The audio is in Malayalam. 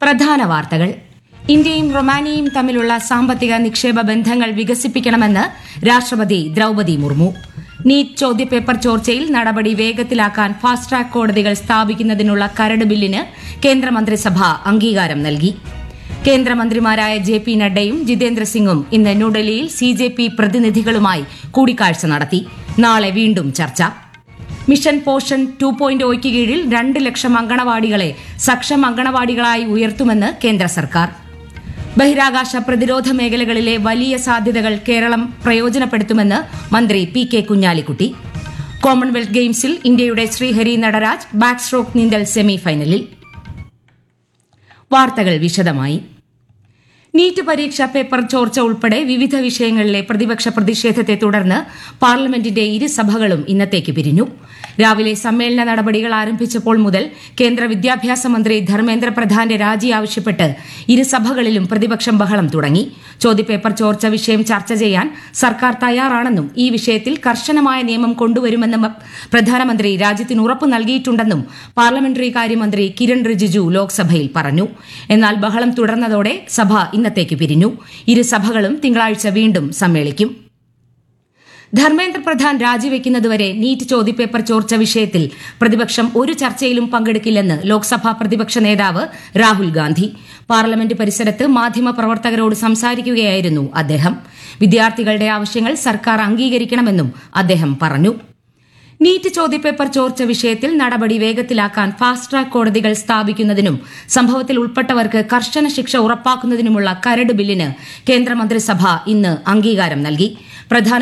പ്രധാന വാർത്തകൾ. ഇന്ത്യയും റൊമാനിയയും തമ്മിലുള്ള സാമ്പത്തിക നിക്ഷേപ ബന്ധങ്ങൾ വികസിപ്പിക്കണമെന്ന് രാഷ്ട്രപതി ദ്രൌപദി മുർമു. നീറ്റ് ചോദ്യപേപ്പർ ചോർച്ചയിൽ നടപടി വേഗത്തിലാക്കാൻ ഫാസ്റ്റ് ട്രാക്ക് കോടതികൾ സ്ഥാപിക്കുന്നതിനുള്ള കരട് ബില്ലിന് കേന്ദ്രമന്ത്രിസഭ അംഗീകാരം നൽകി. കേന്ദ്രമന്ത്രിമാരായ ജെ.പി. നഡ്ഡയും ജിതേന്ദ്ര സിംഗും ഇന്ന് ന്യൂഡൽഹിയിൽ സിജെപി പ്രതിനിധികളുമായി കൂടിക്കാഴ്ച നടത്തി. നാളെ വീണ്ടും ചർച്ച. മിഷൻ പോഷൻ 2.0 കീഴിൽ 2 ലക്ഷം അങ്കണവാടികളെ സക്ഷം അങ്കണവാടികളായി ഉയർത്തുമെന്ന് കേന്ദ്ര സർക്കാർ. ബഹിരാകാശ പ്രതിരോധ മേഖലകളിലെ വലിയ സാധ്യതകൾ കേരളം പ്രയോജനപ്പെടുത്തുമെന്ന് മന്ത്രി പി.കെ. കുഞ്ഞാലിക്കുട്ടി. കോമൺവെൽത്ത് ഗെയിംസിൽ ഇന്ത്യയുടെ ശ്രീഹരി നടരാജ് ബാക്ക് സ്ട്രോക്ക് നീന്തൽ സെമിഫൈനലിൽ. വാർത്തകൾ വിശദമായി. നീറ്റ് പരീക്ഷാ പേപ്പർ ചോർച്ച ഉൾപ്പെടെ വിവിധ വിഷയങ്ങളിലെ പ്രതിപക്ഷ പ്രതിഷേധത്തെ തുടർന്ന് പാർലമെന്റിന്റെ ഇരുസഭകളും ഇന്നത്തേക്ക് പിരിഞ്ഞു. രാവിലെ സമ്മേളന നടപടികൾ ആരംഭിച്ചപ്പോൾ മുതൽ കേന്ദ്ര വിദ്യാഭ്യാസ മന്ത്രി ധർമ്മേന്ദ്ര പ്രധാന്റെ രാജി ആവശ്യപ്പെട്ട് ഇരുസഭകളിലും പ്രതിപക്ഷം ബഹളം തുടങ്ങി. ചോദ്യപേപ്പർ ചോർച്ച വിഷയം ചർച്ച ചെയ്യാൻ സർക്കാർ തയ്യാറാണെന്നും ഈ വിഷയത്തിൽ കർശനമായ നിയമം കൊണ്ടുവരുമെന്നും പ്രധാനമന്ത്രി രാജ്യത്തിന് ഉറപ്പ് നൽകിയിട്ടുണ്ടെന്നും പാർലമെന്ററി കാര്യമന്ത്രി കിരൺ റിജിജു ലോക്സഭയിൽ പറഞ്ഞു. എന്നാൽ ബഹളം തുടർന്നതോടെ സഭ ഇന്നത്തേക്ക് പിരിഞ്ഞു. ഇരുസഭകളും തിങ്കളാഴ്ച വീണ്ടും സമ്മേളിക്കും. ധർമ്മേന്ദ്ര പ്രധാൻ രാജിവെക്കുന്നതുവരെ നീറ്റ് ചോദ്യപേപ്പർ ചോർച്ച വിഷയത്തിൽ പ്രതിപക്ഷം ഒരു ചർച്ചയിലും പങ്കെടുക്കില്ലെന്ന് ലോക്സഭാ പ്രതിപക്ഷ നേതാവ് രാഹുൽ ഗാന്ധി. പാർലമെന്റ് പരിസരത്ത് മാധ്യമപ്രവർത്തകരോട് സംസാരിക്കുകയായിരുന്നു അദ്ദേഹം. വിദ്യാർത്ഥികളുടെ ആവശ്യങ്ങൾ സർക്കാർ അംഗീകരിക്കണമെന്നും അദ്ദേഹം പറഞ്ഞു. നീറ്റ് ചോദ്യപേപ്പർ ചോർച്ച വിഷയത്തിൽ നടപടി വേഗത്തിലാക്കാൻ ഫാസ്റ്റ് ട്രാക്ക് കോടതികൾ സ്ഥാപിക്കുന്നതിനും സംഭവത്തിൽ ഉൾപ്പെട്ടവർക്ക് കർശന ശിക്ഷ ഉറപ്പാക്കുന്നതിനുമുള്ള കരട് ബില്ലിന് കേന്ദ്രമന്ത്രിസഭ ഇന്ന് അംഗീകാരം നൽകി.